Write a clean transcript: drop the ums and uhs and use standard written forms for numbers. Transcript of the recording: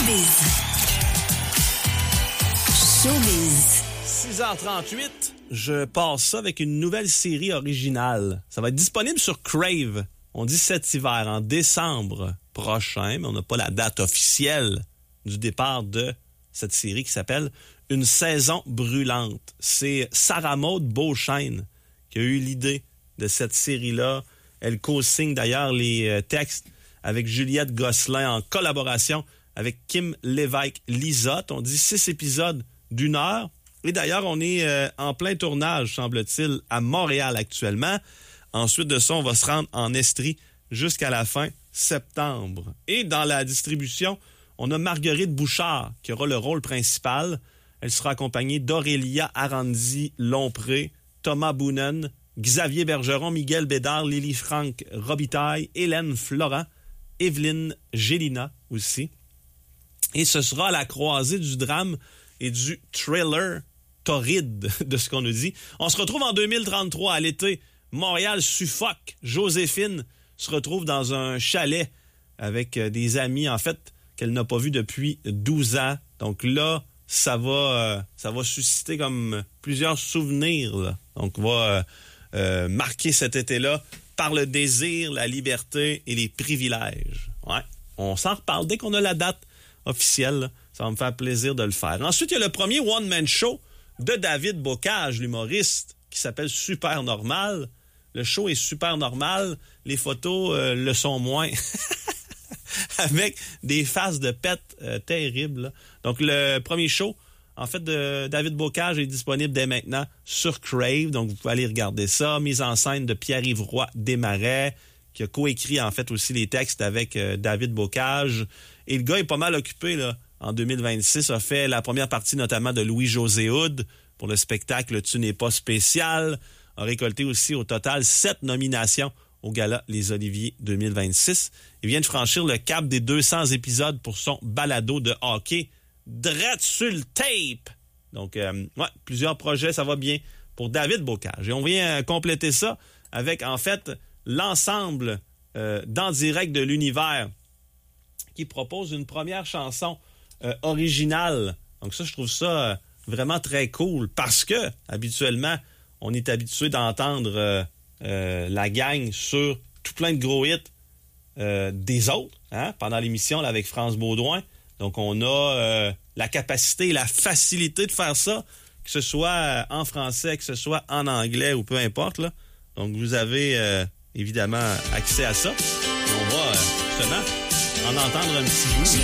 Showbiz. 6h38, je passe ça avec une nouvelle série originale. Ça va être disponible sur Crave. On dit cet hiver, en décembre prochain, mais on n'a pas la date officielle du départ de cette série qui s'appelle Une saison brûlante. C'est Sarah Maud Beauchesne qui a eu l'idée de cette série-là. Elle co-signe d'ailleurs les textes avec Juliette Gosselin en collaboration avec Kim Lévesque-Lisotte. On dit 6 épisodes d'1 heure. Et d'ailleurs, on est en plein tournage, semble-t-il, à Montréal actuellement. Ensuite de ça, on va se rendre en Estrie jusqu'à la fin septembre. Et dans la distribution, on a Marguerite Bouchard qui aura le rôle principal. Elle sera accompagnée d'Aurélia Aranzi-Lompré, Thomas Boonen, Xavier Bergeron, Miguel Bédard, Lily-Franck Robitaille, Hélène Florent, Evelyne Gélina aussi. Et ce sera à la croisée du drame et du thriller torride de ce qu'on nous dit. On se retrouve en 2033 à l'été. Montréal suffoque. Joséphine se retrouve dans un chalet avec des amis, en fait, qu'elle n'a pas vus depuis 12 ans. Donc là, ça va susciter comme plusieurs souvenirs, là. Donc, on va marquer cet été-là par le désir, la liberté et les privilèges. Ouais. On s'en reparle dès qu'on a la date officielle, là. Ça va me faire plaisir de le faire. Ensuite, il y a le premier one-man show de David Bocage, l'humoriste, qui s'appelle Super Normal. Le show est super normal. Les photos le sont moins. Avec des faces de pète terribles, là. Donc, le premier show, en fait, de David Bocage est disponible dès maintenant sur Crave. Donc, vous pouvez aller regarder ça. Mise en scène de Pierre-Yves Roy Desmarais, qui a coécrit, en fait, aussi les textes avec David Bocage. Et le gars est pas mal occupé, là. En 2026, a fait la première partie notamment de Louis-José Hood pour le spectacle Tu n'es pas spécial. A récolté aussi au total 7 nominations au Gala Les Oliviers 2026. Il vient de franchir le cap des 200 épisodes pour son balado de hockey Drette sur le tape. Donc, plusieurs projets, ça va bien pour David Bocage. Et on vient compléter ça avec, en fait, l'ensemble d'En direct de l'univers qui propose une première chanson originale. Donc ça, je trouve ça vraiment très cool parce que, habituellement, on est habitué d'entendre la gang sur tout plein de gros hits des autres, hein, pendant l'émission là, avec France Baudouin. Donc, on a la capacité et la facilité de faire ça, que ce soit en français, que ce soit en anglais ou peu importe, là. Donc, vous avez évidemment accès à ça. Et on va justement en entendre un petit bout.